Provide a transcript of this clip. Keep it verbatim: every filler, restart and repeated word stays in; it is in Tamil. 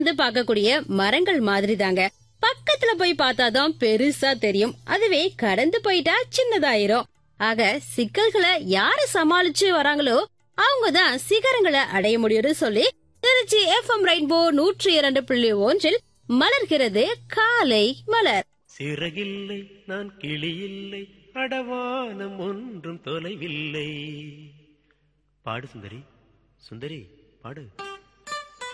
வந்து பார்க்கக்கூடிய மரங்கள் மாதிரி தாங்க. பக்கத்துல போய் பார்த்தாதான் பெருசா தெரியும், அதுவே கடந்து போயிட்டா சின்னதாயிரும். ஆக சிக்கல்களை யாரு சமாளிச்சு வராங்களோ அவங்கதான் சிகரங்களை அடைய முடியும்னு சொல்லி திருச்சி எஃப்எம் ரெயின்போ நூற்றி இரண்டு புள்ளி ஒன்றில் மலர்கிறது காலை மலர். சிறகில்லை நான் கிளியில்லை, அடவானம் ஒன்றும் தொலைவில்லை. பாடு சுந்தரி, சுந்தரி பாடு.